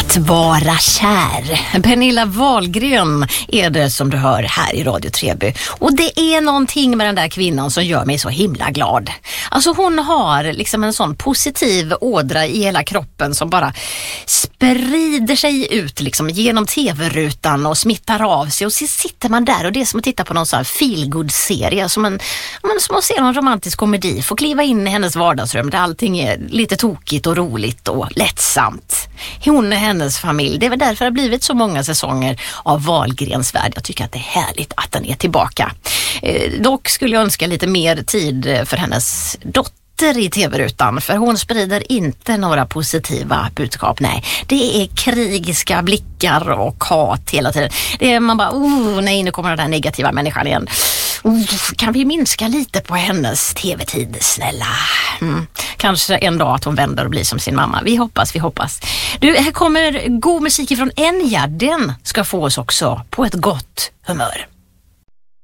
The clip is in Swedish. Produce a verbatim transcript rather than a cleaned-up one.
Att vara kär. Pernilla Wahlgren är det som du hör här i Radio Treby. Och det är någonting med den där kvinnan som gör mig så himla glad. Alltså hon har liksom en sån positiv ådra i hela kroppen som bara sprider sig ut liksom genom tv-rutan och smittar av sig. Och så sitter man där och det är som att titta på någon sån här feel-good-serie. Som, en, som att se en romantisk komedi. Få kliva in i hennes vardagsrum där allting är lite tokigt och roligt och lättsamt. Hon och hennes familj. Det är väl därför det har blivit så många säsonger av Wahlgrens värld. Jag tycker att det är härligt att den är tillbaka. Eh, dock skulle jag önska lite mer tid för hennes dotter i tv-rutan, för hon sprider inte några positiva budskap. Nej, det är krigiska blickar och hat hela tiden. Det är man bara, oh nej, nu kommer den där negativa människan igen. Oh, kan vi minska lite på hennes tv-tid, snälla? Mm. Kanske en dag att hon vänder och blir som sin mamma. Vi hoppas, vi hoppas. Du, här kommer god musik från Enya. Den ska få oss också på ett gott humör.